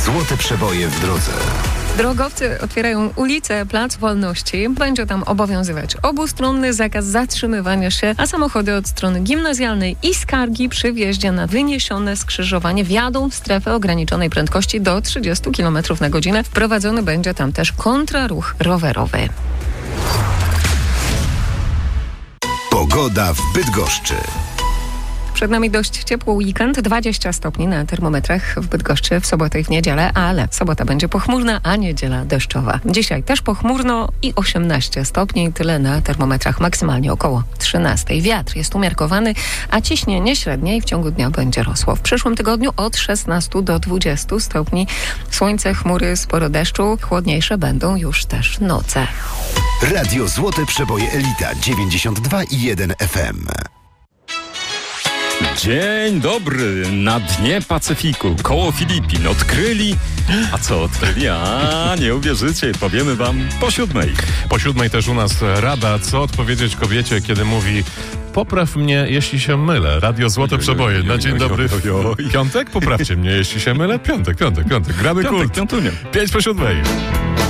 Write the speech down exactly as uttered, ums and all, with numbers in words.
Złote przeboje w drodze. Drogowcy otwierają ulicę Plac Wolności. Będzie tam obowiązywać obustronny zakaz zatrzymywania się, a samochody od strony Gimnazjalnej i Skargi przy wjeździe na wyniesione skrzyżowanie wjadą w strefę ograniczonej prędkości do trzydzieści kilometrów na godzinę. Wprowadzony będzie tam też kontraruch rowerowy. Pogoda w Bydgoszczy. Przed nami dość ciepły weekend, dwadzieścia stopni na termometrach w Bydgoszczy w sobotę i w niedzielę, ale sobota będzie pochmurna, a niedziela deszczowa. Dzisiaj też pochmurno i osiemnaście stopni, tyle na termometrach, maksymalnie około trzynaście. Wiatr jest umiarkowany, a ciśnienie średnie i w ciągu dnia będzie rosło. W przyszłym tygodniu od szesnastu do dwudziestu stopni. Słońce, chmury, sporo deszczu, chłodniejsze będą już też noce. Radio Złote Przeboje Elita dziewięćdziesiąt dwa i jeden F M. Dzień dobry, na dnie Pacyfiku, koło Filipin odkryli, a co odkryli? A nie uwierzycie, powiemy wam po siódmej. Po siódmej też u nas rada, co odpowiedzieć kobiecie, kiedy mówi: popraw mnie, jeśli się mylę. Radio Złote Przeboje. Na dzień dobry. Piątek? Poprawcie mnie, jeśli się mylę. Piątek, piątek, piątek. Gramy Piątek, kult. piątunia. Pięć po siódmej.